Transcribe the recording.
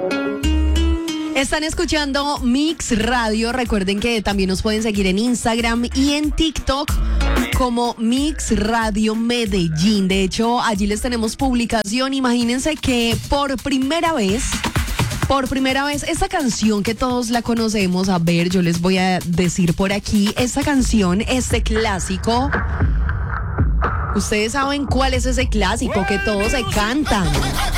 Están escuchando Mix Radio. Recuerden que también nos pueden seguir en Instagram y en TikTok como Mix Radio Medellín. De hecho, allí les tenemos publicación. Imagínense que por primera vez, esta canción que todos la conocemos, a ver, yo les voy a decir por aquí, esta canción, este clásico, ustedes saben cuál es ese clásico que todos se cantan.